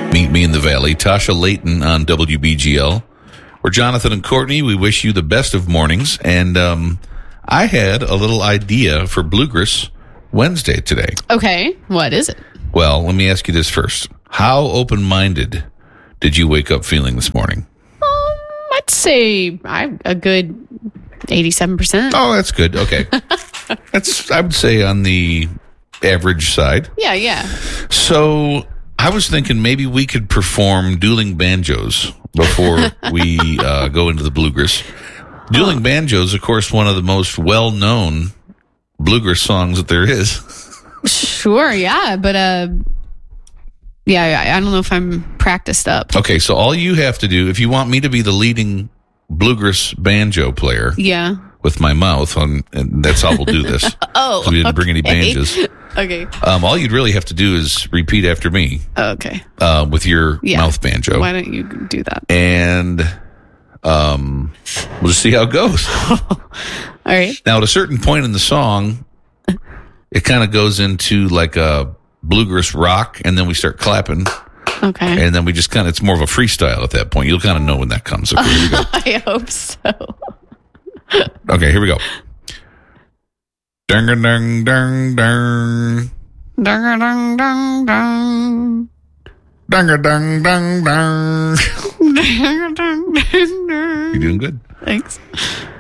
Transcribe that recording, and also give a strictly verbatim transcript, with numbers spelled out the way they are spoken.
Meet Me in the Valley. Tasha Layton on W B G L. We're Jonathan and Courtney. We wish you the best of mornings. And um, I had a little idea for Bluegrass Wednesday today. Okay. What is it? Well, let me ask you this first. How open-minded did you wake up feeling this morning? Um, I'd say I, a good eighty-seven percent. Oh, that's good. Okay. That's, I would say, on the average side. Yeah, yeah. So I was thinking maybe we could perform dueling banjos before we uh, go into the bluegrass. Dueling banjos, of course, one of the most well-known bluegrass songs that there is. Sure, yeah, but uh, yeah, I, I don't know if I'm practiced up. Okay, so all you have to do, if you want me to be the leading bluegrass banjo player, yeah, with my mouth, on, and that's how we'll do this. Oh, we didn't okay. bring any banjos. Okay. Um, all you'd really have to do is repeat after me. Okay. Uh, with your yeah. mouth banjo. Why don't you do that? And um, we'll just see how it goes. All right. Now, at a certain point in the song, it kind of goes into like a bluegrass rock, and then we start clapping. Okay. And then we just kind of, it's more of a freestyle at that point. You'll kind of know when that comes. Okay, here we go. I hope so. Okay, here we go. Dung, dung, dung, dung. Dung, dung, dung, dung. Dung, dung, dung, dung. Dung, dung, dung, dung. You're doing good. Thanks.